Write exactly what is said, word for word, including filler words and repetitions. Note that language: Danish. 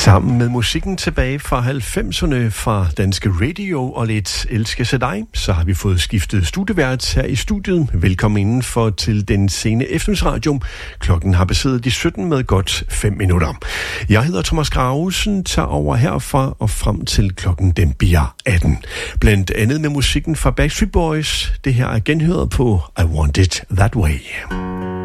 Sammen med musikken tilbage fra halvfemserne fra Danske Radio og lidt Elsker sig dig, så har vi fået skiftet studievært her i studiet. Velkommen indenfor til den sene eftermiddagsradio. Klokken har passeret de sytten med godt fem minutter. Jeg hedder Thomas Gravesen, tager over herfra og frem til klokken den bliver atten. Blandt andet med musikken fra Backstreet Boys. Det her er genhøret på I Want It That Way.